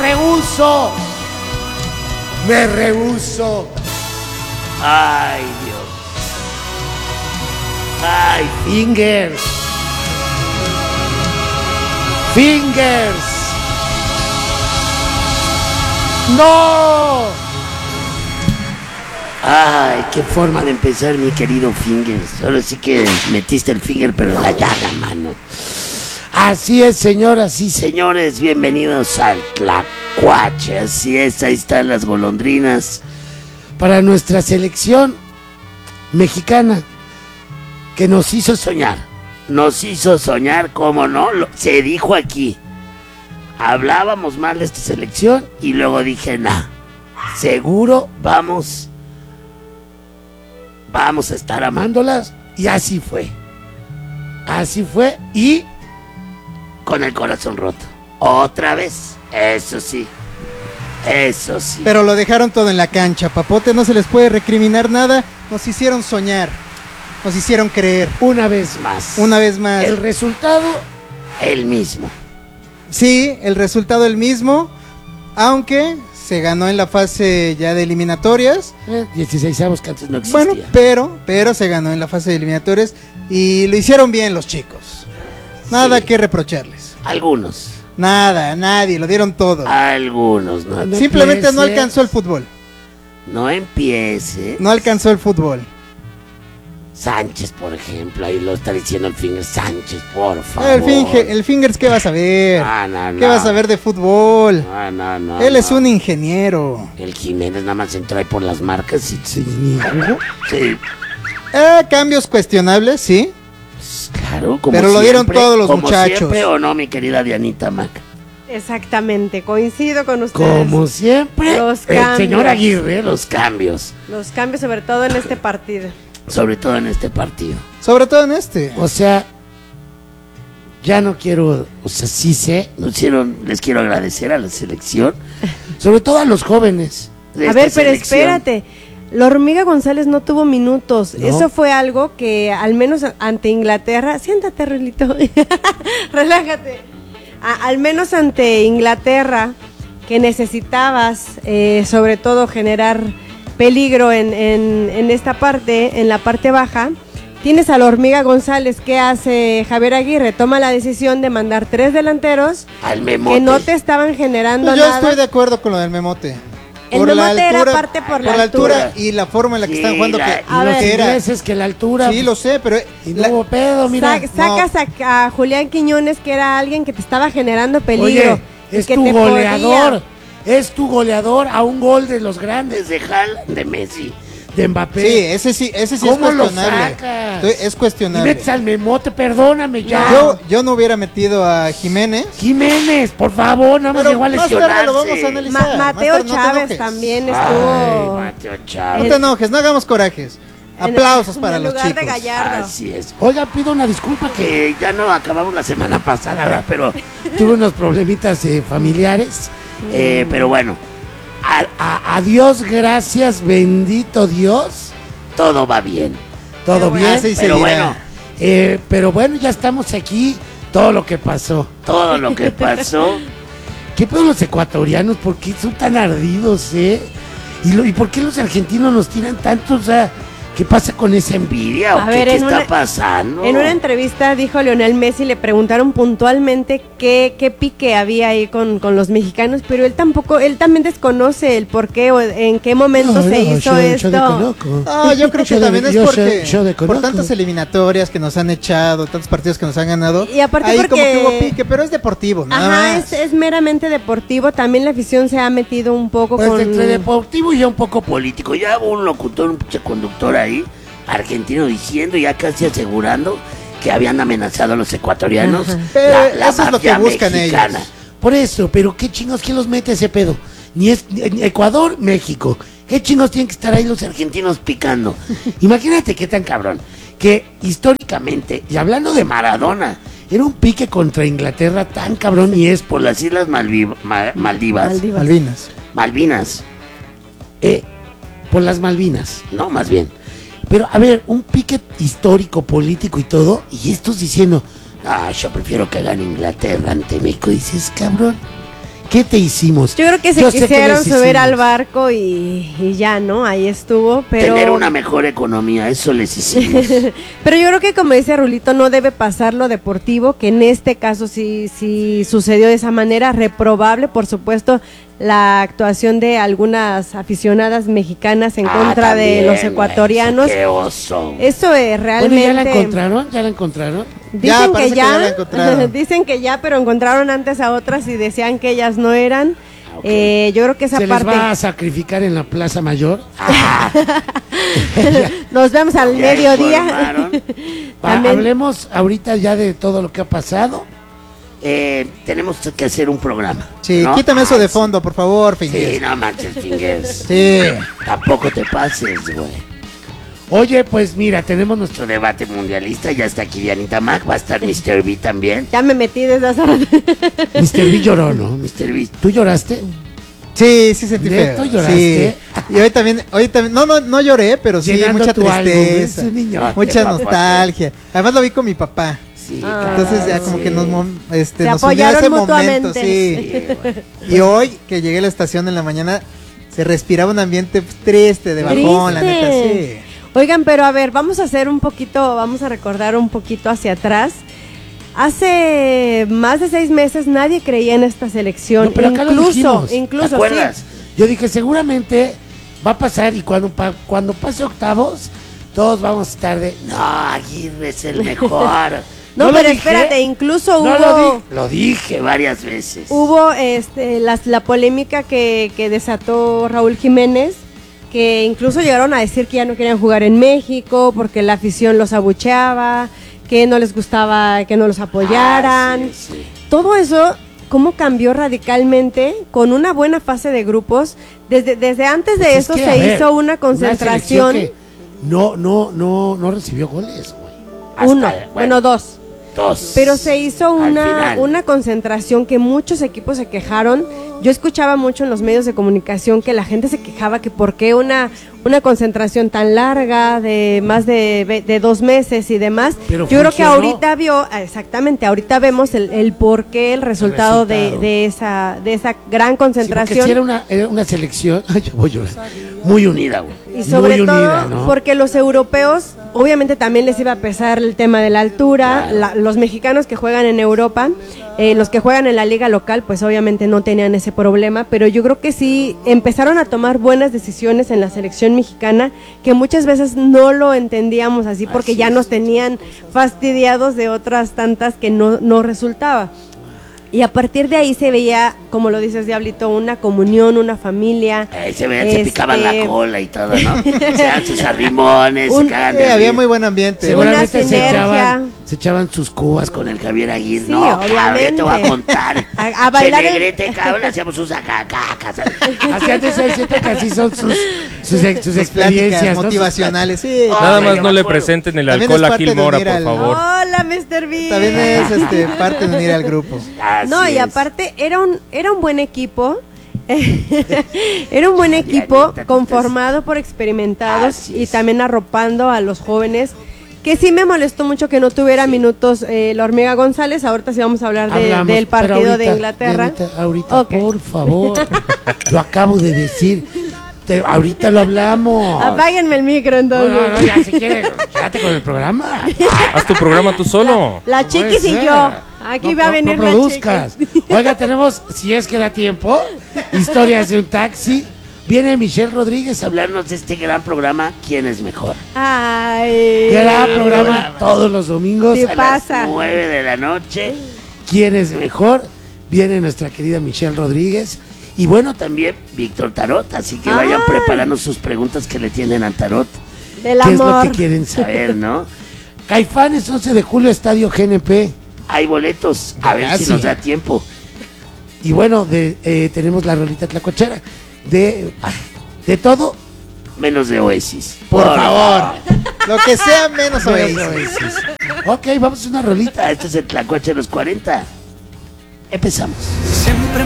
rehúso. Me rehúso. Ay, Dios. Ay, fingers. Fingers. ¡No! Ay, qué forma de empezar, mi querido Fingers. Ahora sí que metiste el finger, pero la llaga, mano. Así es, señoras y señores, bienvenidos al Tlacuache. Así es, ahí están las golondrinas para nuestra selección mexicana que nos hizo soñar. Nos hizo soñar, ¿cómo no? Se dijo aquí. Hablábamos mal de esta selección y luego dije, nah, seguro vamos a estar amándolas, y así fue. Así fue, y con el corazón roto. Otra vez, eso sí. Eso sí. Pero lo dejaron todo en la cancha, Papote, no se les puede recriminar nada. Nos hicieron soñar, nos hicieron creer. Una vez más. Una vez más. El resultado, el mismo. Sí, el resultado el mismo, aunque se ganó en la fase ya de eliminatorias. 16avos que antes no existía. Bueno, pero se ganó en la fase de eliminatorias y lo hicieron bien los chicos. Nada que reprocharles. Algunos. Nada, nadie, lo dieron todo. Algunos, no. Simplemente no alcanzó el fútbol. No empiece. No alcanzó el fútbol. Sánchez, por ejemplo, ahí lo está diciendo el Fingers. Sánchez, por favor. El Fingers, ¿qué vas a ver? No. ¿Qué vas a ver de fútbol? No. Él es un ingeniero. El Jiménez nada más entró ahí por las marcas y sí. Cambios cuestionables, sí. Claro, como pero siempre, lo dieron todos los como muchachos. Siempre, ¿o no, mi querida Dianita Mac? Exactamente, coincido con ustedes. Como siempre, el señor Aguirre, los cambios. Los cambios, sobre todo en este partido. Sobre todo en este partido. Sobre todo en este. O sea, ya no quiero, o sea, sí sé, les quiero agradecer a la selección, sobre todo a los jóvenes de a ver, pero selección. espérate, la Hormiga González no tuvo minutos, ¿no? Eso fue algo que al menos ante Inglaterra, siéntate, Rulito, relájate, al menos ante Inglaterra, que necesitabas sobre todo generar peligro en esta parte, en la parte baja. Tienes a la Hormiga González. ¿Qué hace Javier Aguirre? Toma la decisión de mandar 3 delanteros al memote, que no te estaban generando pues yo nada. Yo estoy de acuerdo con lo del memote. El memote era parte por la altura y la forma en la que están jugando. Es que la altura. Sí, lo sé, pero y no hubo pedo, mira. Sacas a Julián Quiñones, que era alguien que te estaba generando peligro. Oye, es tu goleador. Es tu goleador a un gol de los grandes, de Haaland, de Messi, de Mbappé. Sí, ese sí es cuestionable. Es cuestionable. Y metes al memote, perdóname ya. Yo no hubiera metido a Jiménez. Por favor, nada más llegó a lesionarse. Lo vamos a analizar. Mateo Chávez también estuvo. Ay, Mateo Chávez. No te enojes, no hagamos corajes. Aplausos para los chicos. De Gallardo. Así es. Oiga, pido una disculpa que ya no acabamos la semana pasada, ¿verdad? Pero tuve unos problemitas familiares. Pero bueno, a Dios gracias, bendito Dios, todo va bien, todo bien, pero bueno, ya estamos aquí, todo lo que pasó, ¿qué pedo los ecuatorianos? ¿Por qué son tan ardidos, ¿Y por qué los argentinos nos tiran tanto? O sea, ¿qué pasa con esa envidia? ¿O qué está pasando? En una entrevista dijo Lionel Messi, le preguntaron puntualmente qué pique había ahí con los mexicanos, pero él también desconoce el por qué o en qué momento se hizo esto. Yo creo que también es porque por tantas eliminatorias que nos han echado, tantos partidos que nos han ganado, y aparte ahí porque como que hubo pique, pero es deportivo, nada más. Es meramente deportivo. También la afición se ha metido un poco con entre deportivo y ya un poco político. Ya hubo un locutor, un pinche conductor ahí, argentino, diciendo, ya casi asegurando que habían amenazado a los ecuatorianos. La eso es lo que buscan mexicana. Ellos. Por eso, pero qué chingos, ¿quién los mete ese pedo? Ni es Ecuador, México. ¿Qué chingos tienen que estar ahí los argentinos picando? Imagínate qué tan cabrón. Que históricamente, y hablando de Maradona, era un pique contra Inglaterra tan cabrón, y es por las Islas Malvinas. Por las Malvinas, no, más bien. Pero, a ver, un pique histórico, político y todo, y estos diciendo, yo prefiero que gane Inglaterra ante México. Dices, cabrón, ¿Qué te hicimos? Yo creo que se Yo sé que quisieron les subir hicimos. al barco y ya, ¿no? Ahí estuvo, pero... Tener una mejor economía, eso les hicimos. Pero yo creo que, como dice Rulito, no debe pasar lo deportivo, que en este caso sí sucedió de esa manera, reprobable, por supuesto, la actuación de algunas aficionadas mexicanas en contra de también, los ecuatorianos. Qué oso. Eso realmente... Bueno, ¿ya la encontraron? ¿Ya la encontraron? Ya, Dicen parece que que ya ya, la encontraron. dicen que ya, pero encontraron antes a otras y decían que ellas no eran. Ok. Yo creo que esa ¿Se parte... les va a sacrificar en la Plaza Mayor? Nos vemos al Ya mediodía. informaron. También- Hablemos ahorita ya de todo lo que ha pasado. Tenemos que hacer un programa. Sí, ¿no? quítame eso de Sí. fondo, por favor, Sí, Fingers. no manches, Fingers. Sí. Tampoco te pases, güey. Oye, pues mira, tenemos nuestro debate mundialista. Ya está aquí Dianita Mac, va a estar Mr. B también. Ya me metí desde hace rato. Mr. B lloró, ¿no? Mr. B, ¿tú lloraste? Sí, sí sentí ¿Neto feo. lloraste? Sí. Y hoy también, no lloré, pero sí, Llenando mucha tu álbum, tristeza, es un niñote, mucha papá. nostalgia. Además lo vi con mi papá. Sí, Entonces ya como sí. que nos Se nos unió apoyaron ese momento, mutuamente. sí. Sí, güey. Y hoy que llegué a la estación en la mañana, se respiraba un ambiente triste, de bajón, la neta, sí. Oigan, pero a ver, vamos a recordar un poquito hacia atrás. Hace más de 6 meses nadie creía en esta selección. No, pero acá lo dijimos, ¿te incluso, acuerdas? sí. Yo dije, seguramente va a pasar y cuando pase octavos, todos vamos a estar de, no, Aguirre es el mejor. No, lo pero dije? espérate, incluso No hubo... lo dije varias veces. Hubo la polémica que desató Raúl Jiménez, que incluso llegaron a decir que ya no querían jugar en México porque la afición los abucheaba, que no les gustaba que no los apoyaran. Sí, sí. Todo eso, ¿cómo cambió radicalmente con una buena fase de grupos? Desde antes de Pues es eso que, se a ver, hizo una concentración. selección que no recibió goles, güey. Hasta, Uno, bueno, dos. dos. Pero se hizo Al final. una concentración que muchos equipos se quejaron. Yo escuchaba mucho en los medios de comunicación que la gente se quejaba que por qué una concentración tan larga de más de 2 meses y demás. Pero yo creo que funcionó. ahorita vemos el por qué, el resultado, resultado. de esa gran Sí, porque concentración. sí era una selección, ay, yo voy a llorar, muy unida, güey. Y sobre Muy todo unida, ¿no? porque los europeos, obviamente también les iba a pesar el tema de la altura. Claro. Los mexicanos que juegan en Europa, los que juegan en la liga local, pues obviamente no tenían ese problema, pero yo creo que sí empezaron a tomar buenas decisiones en la selección mexicana, que muchas veces no lo entendíamos así porque Así ya es. nos tenían fastidiados de otras tantas que no resultaba. Y a partir de ahí se veía, como lo dices, Diablito, una comunión, una familia. Ahí se veían, se picaban la este, cola y todo, ¿no? Se dan sus arrimones, Un- se cagan Sí, de había risa. muy buen ambiente. Seguramente Una sinergia. se echaban sus cubas con el Javier Aguirre. Sí, No, cabrón, obviamente. yo te voy a contar. A bailar Che el- negrete, cabrón, hacíamos sus acacacas. Así antes siento que así son sus Sus experiencias, pláticas ¿no? motivacionales, sí. Ah, Nada yo más me no le acuerdo. presenten el También alcohol es a parte Gil de Mora, unir por al- favor. Hola, Mr. B. También es parte de unir al grupo. Así No, y es. aparte era un buen equipo. Era un buen equipo Dianita, conformado por experimentados Así y es. también arropando a los jóvenes. Que sí me molestó mucho que no tuviera minutos la hormiga González. Ahorita sí vamos a hablar Hablamos, del pero partido de ahorita, Inglaterra. Dianita, ahorita, Ok. por favor. Lo acabo de decir. Ahorita lo hablamos. Apáguenme el micro entonces. No, ya si quieres, quédate con el programa. Haz tu programa tú solo. La chiquis Puede y ser. yo. Aquí va a venir no la produzcas. chiquis. Oiga, tenemos, si es que da tiempo, historias de un taxi. Viene Michelle Rodríguez a hablarnos de este gran programa, ¿Quién es mejor? Ay. Gran programa todos los domingos Sí a pasa. las 9 de la noche. ¿Quién es mejor? Viene nuestra querida Michelle Rodríguez. Y bueno, también Víctor Tarot. Así que vayan Ay. preparando sus preguntas que le tienen a Tarot. Del ¿Qué es lo amor. que quieren saber, no? Caifanes, 11 de julio, Estadio GNP. Hay boletos, a ver si Gracias. nos da tiempo. Y bueno, tenemos la rolita tlacuachera. De todo, menos de Oasis. Por favor. Lo que sea menos Menos de Oasis. Oasis. Ok, vamos a una rolita. Este es el Tlacuache de los 40. Empezamos.